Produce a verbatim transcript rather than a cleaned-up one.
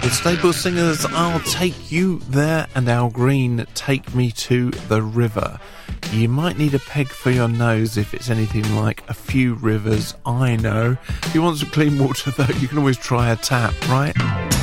The Stable Singers, I'll Take You There, and Al Green, Take Me to the River. You might need a peg for your nose if it's anything like A Few Rivers I Know. If you want some clean water though, you can always try a tap, right?